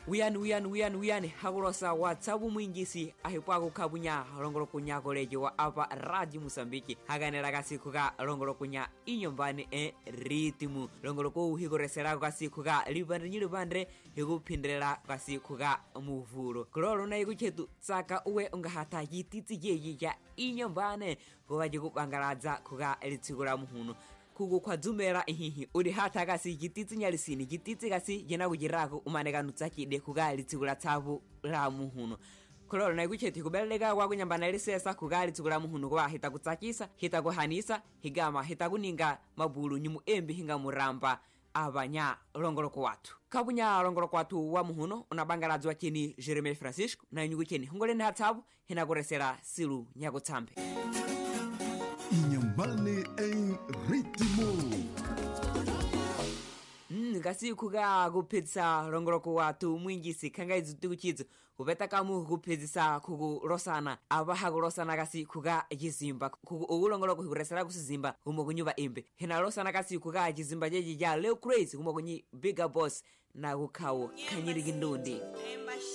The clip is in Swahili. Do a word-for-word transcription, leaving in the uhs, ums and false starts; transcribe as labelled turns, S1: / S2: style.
S1: Wian wian wian wian hakulosa WhatsApp mwingisi ahipwaku kabunya longolo kunya koleji wa apa Radio Mosambiki haganera kasiku ka longolo kunya inyombani e ritmu longolo ku hikoresera kasiku ka libande nyilibande hikupindira kasiku ka muvulo kulolo na ikuchetu tsaka uwe ungahata yititsi yeyi ya inyombane kuwaje kupangalaza kuka litsikula muhuno kugu kwa dzumera ihihi uri hata kasi gititsi nyalisini gititsi kasi jena kujirako umaneka nutsakide kugali tsikula tsavu la muhuno kololo na ikucheti kubeleka kwa kunyambana lisesa kugali tsikula muhuno kwa hita kutsakisa hita kuhanisa higama hita kuninga mabulu nyumu embi hinga muramba abanya longolo kwa watu kabunya longolo kwa watu wa muhuno unabangaladzwa chini Jeremy Francisco na nyugu chini hungoleni hatabu hina kuresera silu nyako tsambe
S2: Inyombane en ritmo.
S1: Mm, kasi kuga kupitsa longolo kwa watu mwingisi kanga izuti kuchizo kupeta kamu kupitsa kugu rosana abaha kurosana kasi kuga jizimba kugu ulongolo kuresera kusizimba humo kunyuba imbe hina rosana kasi kuga jizimba jeji ja Leo Crazy humo kunyi Bigger Boss na kukawo kanyiri gindundi